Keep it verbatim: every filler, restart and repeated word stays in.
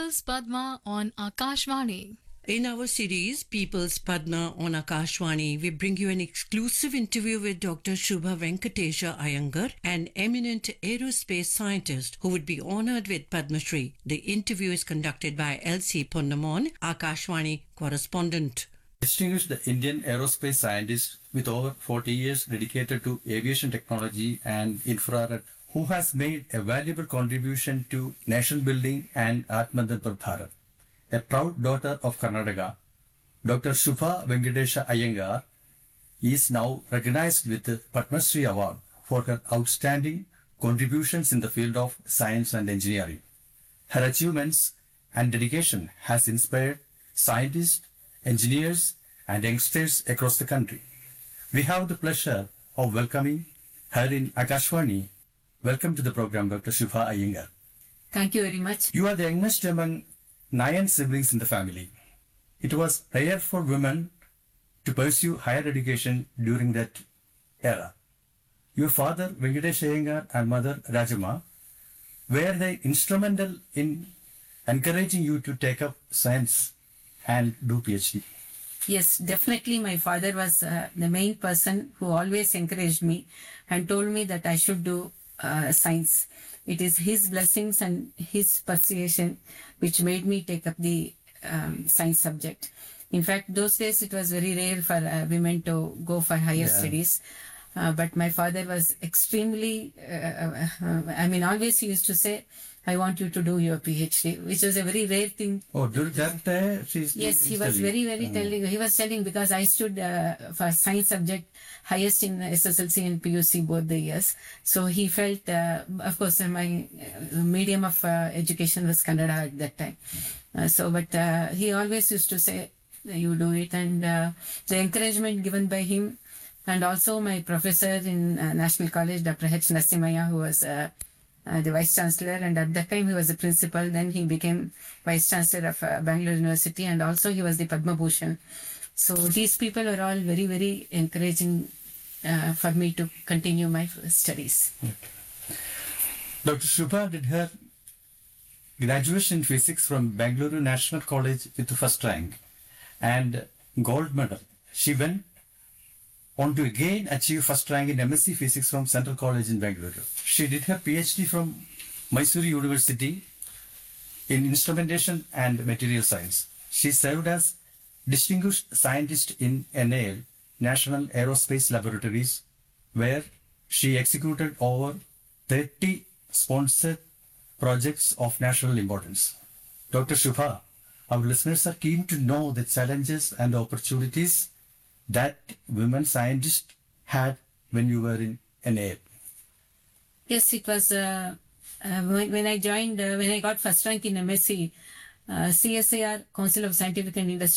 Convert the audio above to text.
People's Padma on Akashvani. In our series, People's Padma on Akashvani, we bring you an exclusive interview with Doctor Shubha Venkatesha Iyengar, an eminent aerospace scientist who would be honored with Padma Shri. The interview is conducted by L C Ponnamon, Akashvani correspondent. Distinguished Indian aerospace scientist with over forty years dedicated to aviation technology and infrared, who has made a valuable contribution to nation building and Atmanirbhar Bharat. A proud daughter of Karnataka, Doctor Shubha Venkatesha Iyengar is now recognized with the Padma Shri Award for her outstanding contributions in the field of science and engineering. Her achievements and dedication has inspired scientists, engineers, and youngsters across the country. We have the pleasure of welcoming her in Akashvani. Welcome to the program, Doctor Shubha Iyengar. Thank you very much. You are the youngest among nine siblings in the family. It was rare for women to pursue higher education during that era. Your father, Venkatesh Iyengar, and mother, Rajama, were they instrumental in encouraging you to take up science and do PhD? Yes, definitely my father was uh, the main person who always encouraged me and told me that I should do uh, science. It is his blessings and his persuasion which made me take up the um, science subject. In fact, those days it was very rare for uh, women to go for higher Yeah. studies. Uh, but my father was extremely, uh, uh, uh, I mean, always he used to say, I want you to do your PhD, which was a very rare thing. Oh, during that uh, she's Yes, he was studying. very, very Oh. telling. He was telling because I stood uh, for science subject highest in S S L C and P U C both the years. So he felt, uh, of course, uh, my uh, medium of uh, education was Kannada at that time. Uh, so, but uh, he always used to say, you do it. And uh, the encouragement given by him and also my professor in uh, National College, Doctor H. Nasimaya, who was uh, uh, the Vice Chancellor, and at that time he was the principal. Then he became Vice Chancellor of uh, Bangalore University, and also he was the Padma Bhushan. So these people are all very, very encouraging uh, for me to continue my studies. Doctor Shubha did her graduation in physics from Bangalore National College with the first rank and gold medal. She went on to again achieve first rank in M S c Physics from Central College in Bangalore. She did her PhD from Mysore University in Instrumentation and Material Science. She served as Distinguished Scientist in N A L, National Aerospace Laboratories, where she executed over thirty sponsored projects of national importance. Doctor Shubha, our listeners are keen to know the challenges and opportunities that women scientists had when you were in N A L. Yes, it was uh, uh, when, when I joined, uh, when I got first rank in M S c, uh, C S I R, Council of Scientific and Industrial